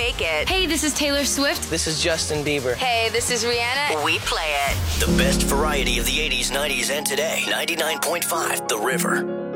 take it. Hey, this is Taylor Swift. This is Justin Bieber. Hey, this is Rihanna. We play it. The best variety of the 80s, 90s, and today. 99.5 The River.